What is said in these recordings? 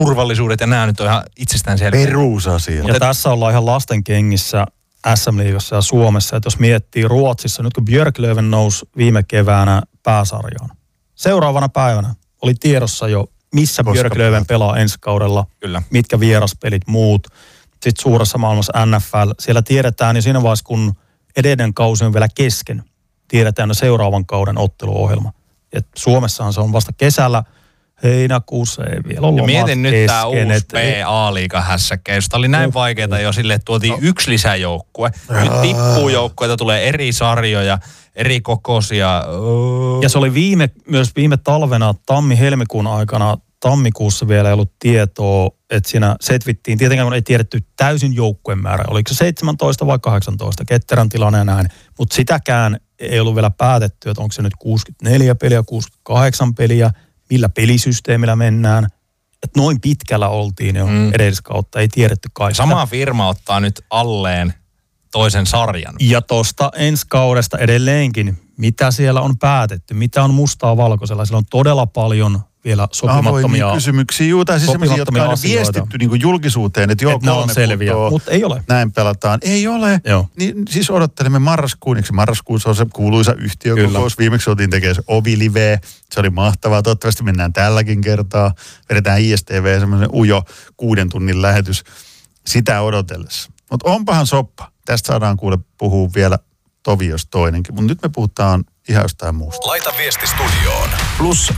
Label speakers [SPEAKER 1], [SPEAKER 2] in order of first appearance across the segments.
[SPEAKER 1] turvallisuudet ja nämä nyt on ihan itsestäänselviä.
[SPEAKER 2] Perusasia.
[SPEAKER 3] Ja tässä ollaan ihan lasten kengissä SM-liigassa ja Suomessa, että jos miettii Ruotsissa, nyt kun Björklöven nousi viime keväänä pääsarjaan. Seuraavana päivänä oli tiedossa jo, missä Björklöven pelaa ensi kaudella,
[SPEAKER 1] Kyllä.
[SPEAKER 3] mitkä vieraspelit, muut. Sitten suuressa maailmassa NFL, siellä tiedetään, niin siinä vaiheessa, kun edellinen kausi on vielä kesken, tiedetään jo seuraavan kauden otteluohjelma. Et Suomessahan se on vasta kesällä, heinäkuussa ei vielä ole.
[SPEAKER 1] Ja mietin nyt tämä uusi
[SPEAKER 3] kesken,
[SPEAKER 1] PA-liigan hässäkkä, josta oli näin vaikeaa jo silleen, että tuotiin yksi lisäjoukkue. Nyt tippuu joukkueita, tulee eri sarjoja, eri kokoisia.
[SPEAKER 3] Ja se oli myös viime talvena, tammi-helmikuun aikana, tammikuussa vielä ei ollut tietoa, että siinä setvittiin, tietenkään kun ei tiedetty täysin joukkueen määrä, oliko se 17 vai 18, ketterän tilanne ja näin, mutta sitäkään ei ollut vielä päätetty, että onko se nyt 64 peliä, 68 peliä, millä pelisysteemillä mennään. Että noin pitkällä oltiin jo edelliskautta, ei tiedetty kaikkea.
[SPEAKER 1] Sama firma ottaa nyt alleen toisen sarjan.
[SPEAKER 3] Ja tuosta ensi kaudesta edelleenkin, mitä siellä on päätetty, mitä on mustaa valkoisella. Siellä on todella paljon vielä sopimattomia
[SPEAKER 2] kysymyksiä. Juu, tai siis sellaisia, jotka on viestitty niin kuin julkisuuteen, että joo,
[SPEAKER 3] ne on selviä, mutta ei ole.
[SPEAKER 2] Näin pelataan. Ei ole.
[SPEAKER 3] Joo.
[SPEAKER 2] Niin, siis odottelemme marraskuun. Marraskuussa on se kuuluisa yhtiökokous. Viimeksi oltiin tekemään se Ovi-live. Se oli mahtavaa. Toivottavasti mennään tälläkin kertaa. Vedetään ISTV semmoinen ujo 6 tunnin lähetys sitä odotellessa. Mutta onpahan soppa. Tästä saadaan kuule puhua vielä tovi jos toinenkin. Mutta nyt me puhutaan ihan jostain muusta.
[SPEAKER 4] Laita viesti studioon. Plus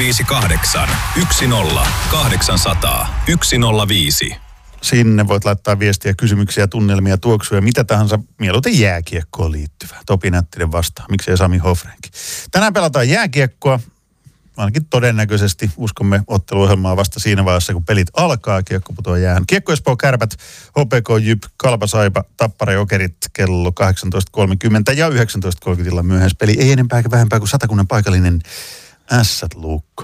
[SPEAKER 4] 358 10 800 105.
[SPEAKER 2] Sinne voit laittaa viestiä, kysymyksiä, tunnelmia, tuoksuja, mitä tahansa mieluiten jääkiekkoon liittyvää. Topi Nättinen vastaa. Miksei Sami Hofrenki. Tänään pelataan jääkiekkoa. Ainakin todennäköisesti uskomme otteluohjelmaa vasta siinä vaiheessa, kun pelit alkaa. Kiekko putoaa jäähän. Kiekko Espoo Kärpät, HPK Jyp, Kalpa Saipa, Tappara Jokerit kello 18.30 ja 19.30 myöhäispeli. Ei enempää eikä vähempää kuin Satakunnan paikallinen Ässät-Luukko.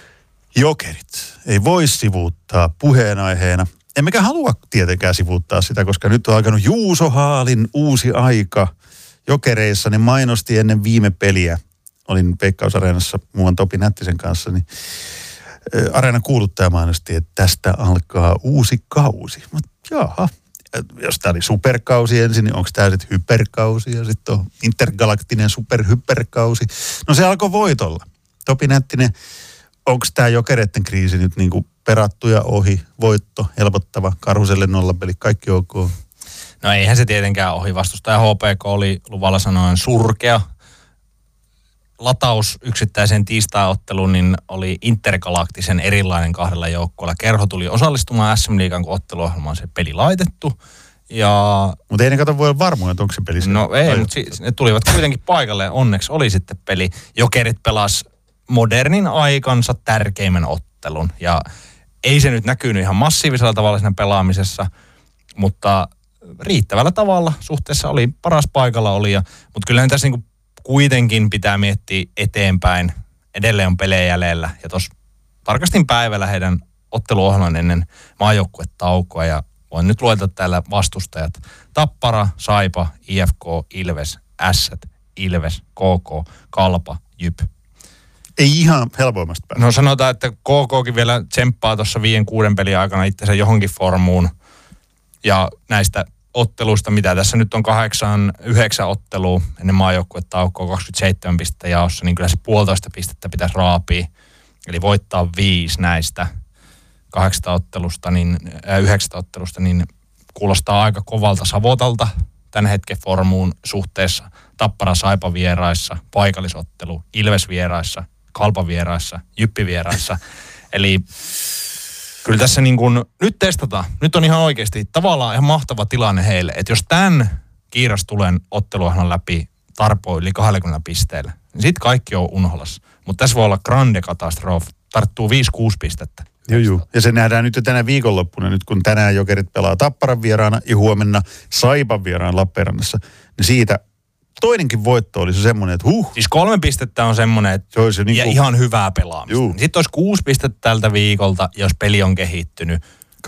[SPEAKER 2] Jokerit ei voi sivuuttaa puheenaiheena. Emmekä halua tietenkään sivuuttaa sitä, koska nyt on alkanut Juuso Haalin uusi aika. Jokereissa ne mainosti ennen viime peliä. Olin Veikkaus-areenassa muuan Topi Nättisen kanssa, niin areenan kuuluttaja mainosti, että tästä alkaa uusi kausi. Mutta jaha, jos tämä oli superkausi ensin, niin onko tämä sitten hyperkausi ja sitten on intergalaktinen superhyperkausi. No se alkoi voitolla. Topi Nättinen, onko tämä Jokereiden kriisi nyt niinku perattu ja ohi, voitto, helpottava, Karhuselle nollapeli, kaikki ok?
[SPEAKER 1] No eihän se tietenkään ohi. Vastustaja HPK oli luvalla sanoen surkea. Lataus yksittäiseen tiistai-otteluun niin oli intergalaktisen erilainen 2 joukkueella. Kerho tuli osallistumaan SM-liigan, kun otteluohjelmaan se peli laitettu.
[SPEAKER 2] Mutta ei ne kato voi olla varmoja, että onko se peli.
[SPEAKER 1] No ei, mutta ne tulivat kuitenkin paikalle ja onneksi oli sitten peli. Jokerit pelas modernin aikansa tärkeimmän ottelun. Ja ei se nyt näkynyt ihan massiivisella tavalla siinä pelaamisessa, mutta riittävällä tavalla suhteessa oli paras paikalla oli. Mutta kyllähän tässä niinku kuitenkin pitää miettiä eteenpäin. Edelleen on pelejä jäljellä. Ja tuossa tarkastin päivällä heidän otteluohjelman ennen maajoukkuetaukoa. Ja voin nyt luetella täällä vastustajat. Tappara, Saipa, IFK, Ilves, Ässät, Ilves, KK, Kalpa, Jyp.
[SPEAKER 2] Ei ihan helpoimmasta päästä.
[SPEAKER 1] No sanotaan, että KKkin vielä tsemppaa tuossa 5-6 pelin aikana itsensä johonkin formuun. Ja näistä otteluista, mitä tässä nyt on 8-9 ottelua ennen maajoukkuetaukoa, 27 pistettä jaossa, niin kyllä se 1,5 pistettä pitäisi raapia. Eli voittaa 5 näistä 8 ottelusta, niin 9 ottelusta, niin kuulostaa aika kovalta savotalta tämän hetken formuun suhteessa. Tappara Saipa vieraissa, paikallisottelu, Ilves vieraissa, Kalpa vieraissa, Jyppi vieraissa. Eli kyllä tässä niin kuin, nyt testataan. Nyt on ihan oikeasti tavallaan ihan mahtava tilanne heille, että jos tämän kiirastulen otteluohjelman läpi tarpoo yli 20 pisteellä, niin sitten kaikki on unholassa. Mutta tässä voi olla grande katastrofi. Tarttuu 5-6 pistettä.
[SPEAKER 2] Joo. Ja se nähdään nyt jo tänä viikonloppuna, nyt kun tänään Jokerit pelaa Tapparan vieraana ja huomenna Saipan vieraan Lappeenrannassa. Niin siitä toinenkin voitto oli se semmoinen, että
[SPEAKER 1] Siis 3 pistettä on semmoinen, että
[SPEAKER 2] se olisi
[SPEAKER 1] ja ihan hyvää pelaamista. Sitten olisi 6 pistettä tältä viikolta, jos peli on kehittynyt.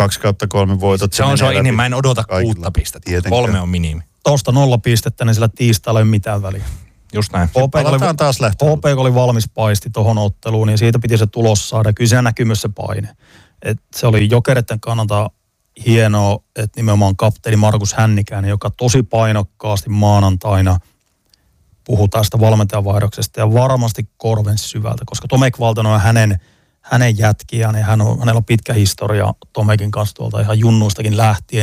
[SPEAKER 2] 2/3 voitot.
[SPEAKER 1] Se on niin, mä en odota 6 pistettä. Tietenkään. 3 on minimi.
[SPEAKER 3] Tuosta 0 pistettä, niin sillä tiistailla ei ole mitään väliä.
[SPEAKER 1] Just näin.
[SPEAKER 3] HPK oli valmis paisti tuohon otteluun, niin siitä piti se tulos saada. Kyllä se näkyy myös se paine. että se oli Jokereiden kannalta hienoa, että nimenomaan kapteeni Markus Hännikäinen, joka tosi painokkaasti maanantaina puhuu tästä valmentajavaihdoksesta ja varmasti korvensi syvältä, koska Tomek Valtonen on hänen jätkiään ja hänellä on pitkä historia Tomekin kanssa tuolta ihan junnuistakin lähtien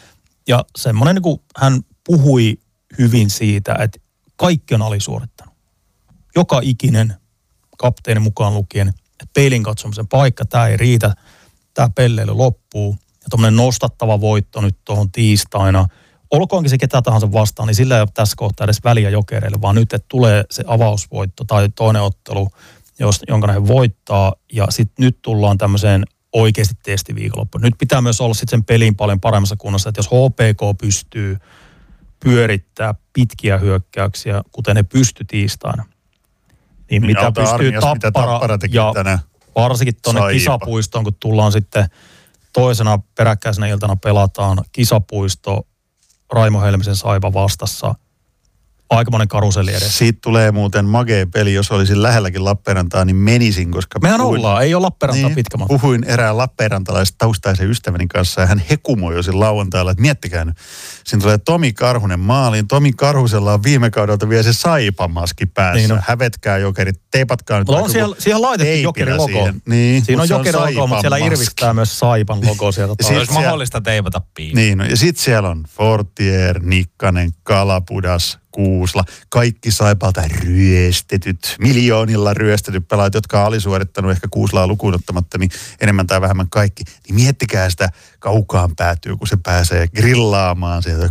[SPEAKER 3] ja semmoinen niin kuin hän puhui hyvin siitä, että kaikki on alisuorittanut. Joka ikinen kapteeni mukaan lukien, että peilin katsomisen paikka, tämä ei riitä, tämä pelleily loppuu ja tuommoinen nostattava voitto nyt tuohon tiistaina. Olkoonkin se ketä tahansa vastaan, niin sillä ei ole tässä kohtaa edes väliä Jokereille, vaan nyt, että tulee se avausvoitto tai toinen ottelu, jonka ne voittaa ja sitten nyt tullaan tämmöiseen oikeasti testiviikonloppuun. Nyt pitää myös olla sitten sen pelin paljon paremmassa kunnossa, että jos HPK pystyy pyörittää pitkiä hyökkäyksiä, kuten ne pysty tiistaina, niin mitä pystyy Tappara ja tänään varsinkin tuonne kisapuistoon, kun tullaan sitten toisena peräkkäisenä iltana pelataan kisapuisto Raimo Helmisen Saipa vastassa. Aikamoinen karuselli edessä.
[SPEAKER 2] Siitä tulee muuten magee peli, jos olisin lähelläkin Lappeenrantaa, niin menisin, koska...
[SPEAKER 3] Mehän ollaan, ei ole Lappeenrantaa pitkä matka.
[SPEAKER 2] Puhuin erään lappeenrantalaistaustaisen ystäväni kanssa ja hän hekumoi jo siinä lauantailla, että miettikää nyt. Siinä tulee Tomi Karhunen maaliin. Tomi Karhusella on viime kaudelta vielä se Saipa-maski päässä. Niin on. Hävetkää Jokerit, teipatkaa nyt.
[SPEAKER 3] On siihen laitettu Jokerin logo.
[SPEAKER 2] Niin,
[SPEAKER 3] siinä on Jokerin logo, mutta siellä irvistää myös Saipan logo sieltä.
[SPEAKER 1] Olisi mahdollista teipata piin.
[SPEAKER 2] Niin, ja sitten siellä on Fortier, Nikkanen, Kalapudas, Kuusla, kaikki Saipalta ryöstetyt, miljoonilla ryöstetyt pelaajat, jotka on alisuorittanut ehkä Kuuslaa lukuun ottamatta, niin enemmän tai vähemmän kaikki. Niin miettikää sitä kaukaan päätyy, kun se pääsee grillaamaan sieltä,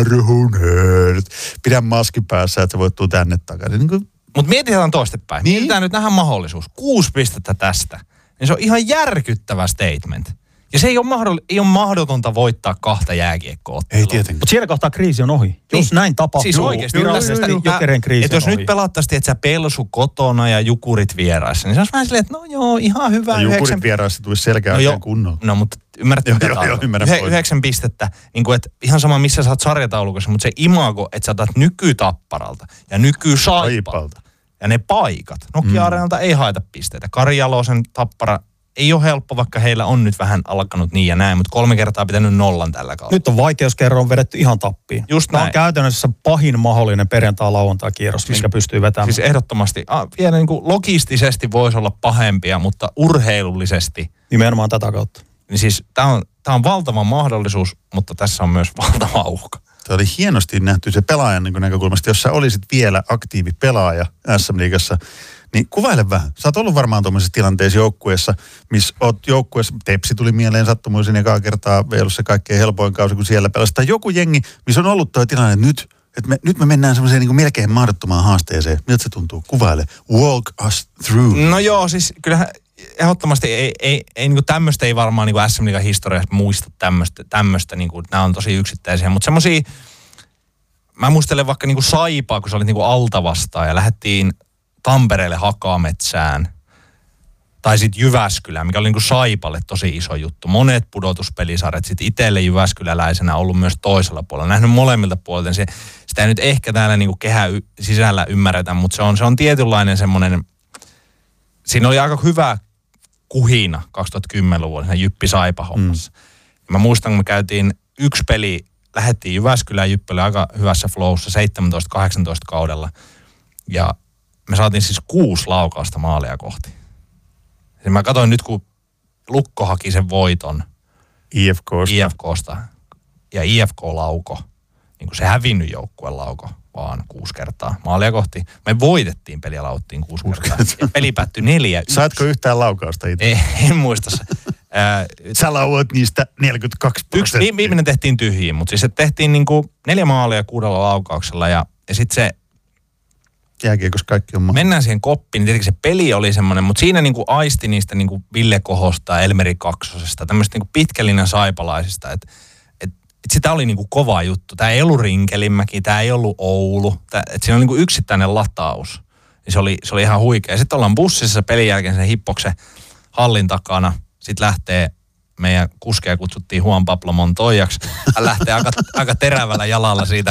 [SPEAKER 2] Karhunen, pidä maski päässä, että sä voit tulla tänne takaisin. Niin
[SPEAKER 1] mutta mietitään toistepäin.
[SPEAKER 2] Niin?
[SPEAKER 1] Mietitään nyt nähdään mahdollisuus. 6 pistettä tästä. Niin se on ihan järkyttävä statement. Ja se ei ole mahdotonta voittaa 2 jääkiekko-ottelua.
[SPEAKER 2] Ei tietenkään.
[SPEAKER 3] Mutta siellä kohtaa kriisi on ohi. Jos näin tapahtuu,
[SPEAKER 1] siis oikeasti,
[SPEAKER 3] Jokerin kriisi
[SPEAKER 1] että jos nyt pelattaisiin, että sä Pelsu kotona ja Jukurit vieraissa, niin se olisi vähän silleen, että no joo, ihan hyvä.
[SPEAKER 2] Ja Jukurit vieraissa tulisi selkeä oikein kunnolla.
[SPEAKER 1] No mutta ymmärrätte mitä tarkoittaa. 9 pistettä, niin kuin, että ihan sama missä sä oot sarjataulukossa, mutta se imago, että sä otat nyky-Tapparalta ja nyky-Saipalta ja ne paikat. Nokia-areenalta ei haeta pisteitä. Kari Jalosen Tappara ei ole helppo, vaikka heillä on nyt vähän alkanut niin ja näin, mutta 3 kertaa pitänyt 0 tällä kaudella.
[SPEAKER 3] Nyt on vaikeuskerro vedetty ihan tappiin.
[SPEAKER 1] Just
[SPEAKER 3] näin. Tämä on käytännössä pahin mahdollinen perjantai-lauantai-kierros, minkä pystyy vetämään.
[SPEAKER 1] Siis ehdottomasti. Vielä niin kuin logistisesti voisi olla pahempia, mutta urheilullisesti.
[SPEAKER 3] Nimenomaan tätä kautta.
[SPEAKER 1] Niin siis tämä on valtava mahdollisuus, mutta tässä on myös valtava uhka.
[SPEAKER 2] Tämä oli hienosti nähty se pelaajan näkökulmasta. Jos sä olisit vielä aktiivi pelaaja SM-liigassa, niin kuvaile vähän. Sä oot ollut varmaan tuommoisessa tilanteessa joukkueessa, missä oot joukkueessa, Tepsi tuli mieleen sattumoisin ekaa kertaa, ei ollut se kaikkein helpoin kausi, kun siellä pelasi. Tai joku jengi, missä on ollut tuo tilanne, että nyt me mennään semmoiseen niin kuin melkein mahdottomaan haasteeseen. Miltä se tuntuu? Kuvaile. Walk us through.
[SPEAKER 1] No joo, siis kyllähän ehdottomasti ei niin kuin tämmöistä ei varmaan niin kuin SM-liigan historiassa muista tämmöistä niin kuin, nämä on tosi yksittäisiä, mutta semmoisia, mä muistelen vaikka niin kuin Saipaa, kun sä olit niin kuin alta vastaan ja lähdettiin Tampereelle Hakametsään tai sitten Jyväskylään, mikä oli niin kuin Saipalle tosi iso juttu. Monet pudotuspelisarjat, sitten itselle jyväskyläläisenä ollut myös toisella puolella. Nähnyt molemmilta puolilta. Sitä ei nyt ehkä täällä niin kuin kehä sisällä ymmärretä, mutta se on tietynlainen semmoinen, siinä oli aika hyvä kuhina 2010-luvulla siinä Jyppi Saipa-hommassa. Mä muistan, kun me käytiin 1 peli, lähdettiin Jyväskylään, Jyppi oli aika hyvässä flowssa 17-18 kaudella. Ja me saatiin siis 6 laukausta maalia kohti. Ja mä katsoin nyt, kun Lukko haki sen voiton IFKsta ja IFK lauko, niin kuin se hävinnyt joukkueen lauko, vaan 6 kertaa maalia kohti. Me voitettiin peliä, lauttiin 6 kertaa. Ja peli päättyi 4-1.
[SPEAKER 2] Saatko yhtään laukausta itse?
[SPEAKER 1] En muista se.
[SPEAKER 2] Sä lauoit niistä 42%.
[SPEAKER 1] Viimeinen tehtiin tyhjiin, mutta siis tehtiin niin kuin 4 maalia 6 laukauksella ja sitten se
[SPEAKER 2] jääkiekossa kaikki on
[SPEAKER 1] mennään siihen koppiin, niin tietenkin se peli oli semmoinen, mutta siinä niinku aisti niistä niinku Ville Kohosta ja Elmeri Kaksosesta, tämmöistä niinku pitkälinjan saipalaisista, että sitä oli niinku kova juttu. Tämä ei ollut Rinkelinmäki, tämä ei ollut Oulu, että siinä oli niinku yksittäinen lataus. Niin se oli ihan huikea. Sitten ollaan bussissa pelin jälkeen sen Hippoksen hallin takana, sitten lähtee meidän kuskeja kutsuttiin Juan Pablo Montoyaksi. Hän lähtee aika terävällä jalalla siitä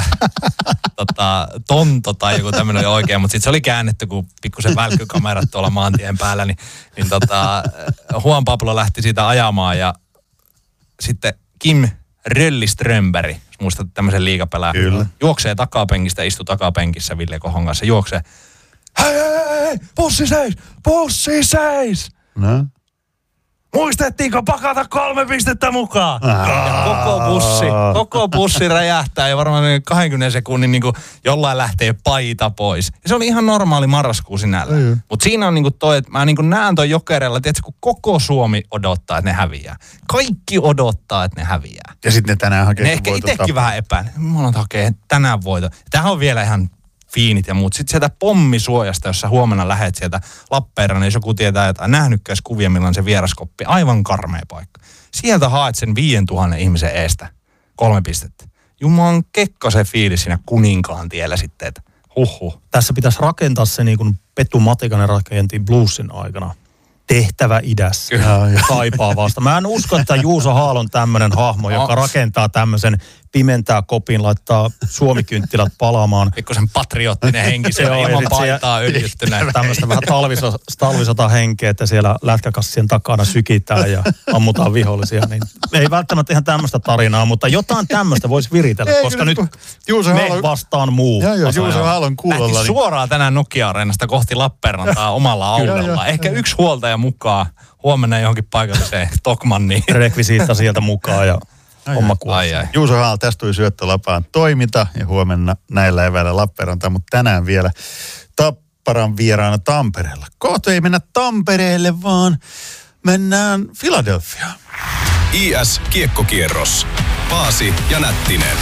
[SPEAKER 1] tonto tai joku tämmöinen oikein, mutta sitten se oli käännetty, kun pikkusen välkkykamerat tuolla maantien päällä, niin Juan Pablo lähti siitä ajamaan ja sitten Kim Rölli-Strömberg, muistat tämmöisen liigapelää, juoksee takapenkistä, istui takapenkissä Ville Kohon kanssa, juoksee, hei, pussi seis!
[SPEAKER 2] No.
[SPEAKER 1] Muistettiinko pakata 3 pistettä mukaan? Ja koko bussi räjähtää ja varmaan 20 sekunnin niin kuin jollain lähtee paita pois. Ja se oli ihan normaali marraskuu sinällä. Mutta siinä on niin kuin toi, että mä niin kuin näen toi Jokerilla, tiedätkö, kun koko Suomi odottaa, että ne häviää. Kaikki odottaa, että ne häviää.
[SPEAKER 2] Ja sitten ne tänään hakee.
[SPEAKER 1] Ne ehkä itsekin vähän epään. Mä haluan hakea tänään voito. Tämähän on vielä ihan fiinit ja muut. Sitten sieltä pommisuojasta, jossa huomenna lähet sieltä Lappeenrannan, jos joku tietää, että nähnytkäs kuvia, milloin se vieraskoppi. Aivan karmea paikka. Sieltä haet sen 5000 ihmisen eestä 3 pistettä. Jumalan kekkosen fiilis siinä Kuninkaan tiellä sitten, että huhhuh.
[SPEAKER 3] Tässä pitäisi rakentaa se niin kuin Petu Matikainen rakenti Bluesin aikana. Tehtävä idässä. Kaipaa vasta. Mä en usko, että Juuso Haal on tämmöinen hahmo, joka rakentaa tämmöisen, pimentää kopin, laittaa suomikynttilät palaamaan.
[SPEAKER 1] Pikkusen patriottinen henki siellä ilman paitaa öljyttynä.
[SPEAKER 3] Tämmöistä vähän talvisota henkeä, että siellä lätkäkassien takana sykitään ja ammutaan vihollisia. Niin ei välttämättä ihan tämmöistä tarinaa, mutta jotain tämmöistä voisi viritellä, koska nyt me vastaan muu.
[SPEAKER 2] Juuso Haal on kuulolla.
[SPEAKER 1] Lähti suoraan tänään Nokia-areenasta kohti Lappeenrantaa omalla autolla. Ehkä yksi huoltaja mukaan. Huomenna johonkin paikalliseen Tokmanniin.
[SPEAKER 3] Rekvisiitta sieltä mukaan ja homma kuuluu.
[SPEAKER 2] Juuso Haal, tästä tuli syöttölapaan toiminta ja huomenna näillä eväillä Lappeenrantaan, mutta tänään vielä Tapparan vieraana Tampereella. Kohta ei mennä Tampereelle, vaan mennään Philadelphiaan.
[SPEAKER 4] IS Kiekkokierros. Paasi ja Nättinen.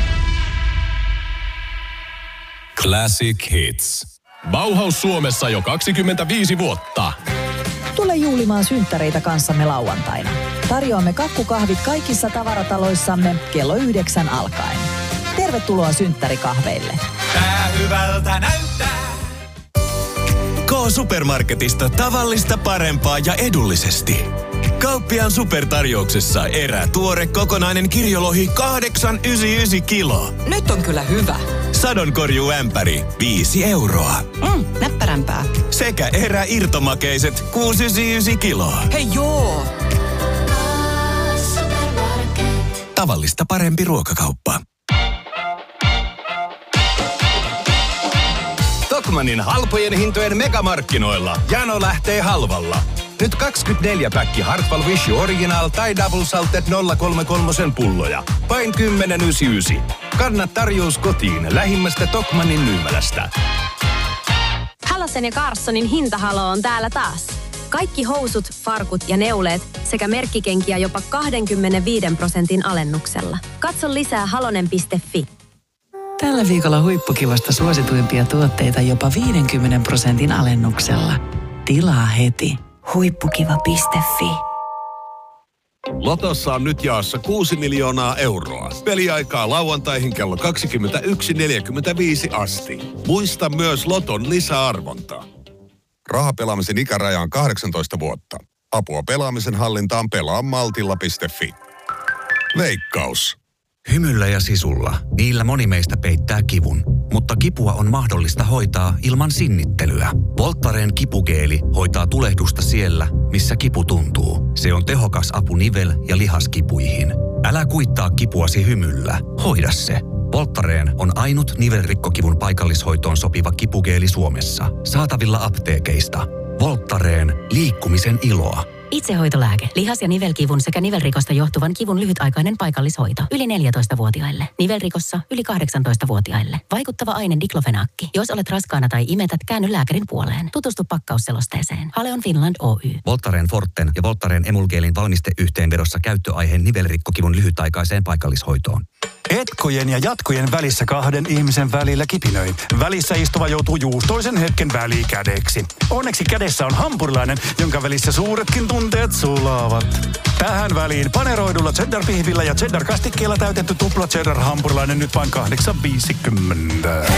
[SPEAKER 4] Classic Hits.
[SPEAKER 5] Bauhaus Suomessa jo 25 vuotta.
[SPEAKER 6] Tule juhlimaan synttäreitä kanssamme lauantaina. Tarjoamme kakkukahvit kaikissa tavarataloissamme kello 9 alkaen. Tervetuloa synttärikahveille.
[SPEAKER 7] Tää hyvältä näyttää.
[SPEAKER 8] K-Supermarketista tavallista parempaa ja edullisesti. Kauppiaan supertarjouksessa tuore kokonainen kirjolohi 8,99 kilo.
[SPEAKER 7] Nyt on kyllä hyvä.
[SPEAKER 8] Sadonkorjuämpäri 5 euroa.
[SPEAKER 7] Näppärämpää.
[SPEAKER 8] Sekä irtomakeiset 6,99 kiloa.
[SPEAKER 7] Hei joo!
[SPEAKER 8] Tavallista parempi ruokakauppa.
[SPEAKER 5] Tokmannin halpojen hintojen megamarkkinoilla. Jano lähtee halvalla. Nyt 24 päkki Hartwall Wish Original tai Double Salted 033 pulloja. Vain 10,99. Kanna tarjous kotiin lähimmästä Tokmannin myymälästä.
[SPEAKER 9] Halosen ja Carssonin hintahalo on täällä taas. Kaikki housut, farkut ja neuleet sekä merkkikenkiä jopa 25% alennuksella. Katso lisää halonen.fi.
[SPEAKER 10] Tällä viikolla huippukivasta suosituimpia tuotteita jopa 50% alennuksella. Tilaa heti. Huippukiva.fi.
[SPEAKER 5] Lotossa on nyt jaossa 6 miljoonaa euroa. Peliaikaa lauantaihin kello 21.45 asti. Muista myös Loton lisäarvontaa. Rahapelaamisen ikäraja on 18 vuotta. Apua pelaamisen hallintaan pelaa maltilla.fi. Veikkaus.
[SPEAKER 11] Hymyllä ja sisulla. Niillä moni meistä peittää kivun. Mutta kipua on mahdollista hoitaa ilman sinnittelyä. Voltaren kipugeeli hoitaa tulehdusta siellä, missä kipu tuntuu. Se on tehokas apu nivel- ja lihaskipuihin. Älä kuittaa kipuasi hymyllä. Hoida se. Voltaren on ainut nivelrikkokivun paikallishoitoon sopiva kipugeeli Suomessa. Saatavilla apteekeista. Voltaren. Liikkumisen iloa.
[SPEAKER 12] Itsehoitolääke. Lihas- ja nivelkivun sekä nivelrikosta johtuvan kivun lyhytaikainen paikallishoito. Yli 14-vuotiaille. Nivelrikossa yli 18-vuotiaille. Vaikuttava aine diklofenaakki. Jos olet raskaana tai imetät, käänny lääkärin puoleen. Tutustu pakkausselosteeseen. Haleon Finland Oy.
[SPEAKER 11] Voltaren Forten ja Voltaren Emulgeelin valmisteyhteenvedossa käyttöaiheen nivelrikkokivun lyhytaikaiseen paikallishoitoon.
[SPEAKER 13] Etkojen ja jatkojen välissä 2 ihmisen välillä kipinöi. Välissä istuva joutuu juustoisen hetken välikädeksi. Onneksi kädessä on hampurilainen, jonka välissä suuretkin tunteet sulaavat. Tähän väliin paneroidulla cheddar-pihvillä ja cheddar-kastikkeella täytetty tupla cheddar-hampurilainen nyt vain 8,50.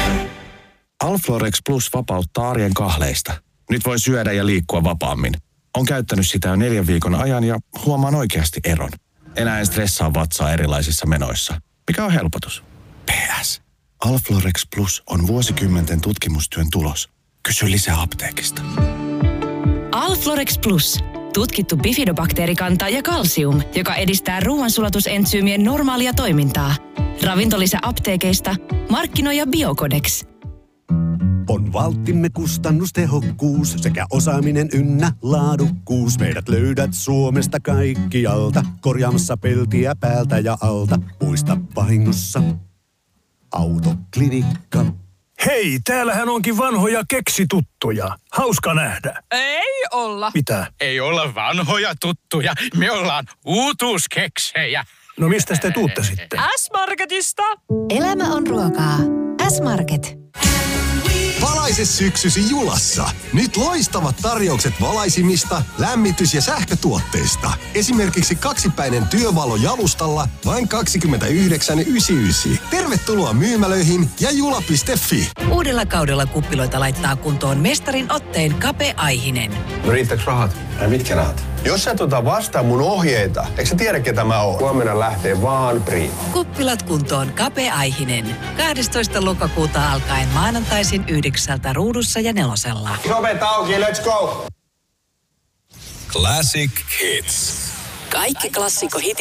[SPEAKER 14] Alflorex Plus vapauttaa arjen kahleista. Nyt voi syödä ja liikkua vapaammin. On käyttänyt sitä jo 4 viikon ajan ja huomaan oikeasti eron. Enää en stressaa vatsaa erilaisissa menoissa. Mikä on helpotus? PS. Alflorex Plus on vuosikymmenten tutkimustyön tulos. Kysy lisää apteekista.
[SPEAKER 15] Alflorex Plus. Tutkittu bifidobakteerikanta ja kalsium, joka edistää ruoansulatusentsyymien normaalia toimintaa. Ravintolisä apteekeista. Markkinoija Biocodex.
[SPEAKER 16] On valttimme kustannustehokkuus sekä osaaminen ynnä laadukkuus. Meidät löydät Suomesta kaikkialta, korjaamassa peltiä päältä ja alta. Muista vahingossa Autoklinikka.
[SPEAKER 17] Hei, täällähän onkin vanhoja keksituttuja. Hauska nähdä.
[SPEAKER 18] Ei olla.
[SPEAKER 17] Mitä?
[SPEAKER 18] Ei olla vanhoja tuttuja. Me ollaan uutuuskeksejä.
[SPEAKER 17] No mistä te tuutte sitten?
[SPEAKER 18] S-Marketista.
[SPEAKER 19] Elämä on ruokaa. S-Market.
[SPEAKER 20] Valaise syksysi Julassa. Nyt loistavat tarjoukset valaisimista, lämmitys- ja sähkötuotteista. Esimerkiksi 2-päinen työvalo jalustalla vain 29,99. Tervetuloa myymälöihin ja jula.fi.
[SPEAKER 21] Uudella kaudella kuppiloita laittaa kuntoon mestarin otteen Kape Aihinen.
[SPEAKER 22] No riittääkö rahat? Mitkä rahat? Jos sä vastaan mun ohjeita, eikö sä tiedä ketä mä oon? Huomenna lähtee vaan Prima.
[SPEAKER 21] Kuppilat kuntoon Kape Aihinen. 12. lokakuuta alkaen maanantaisin 9 Ruudussa ja 4.
[SPEAKER 22] Sovet auki, let's go!
[SPEAKER 4] Classic Hits.
[SPEAKER 21] Kaikki klassikko hitit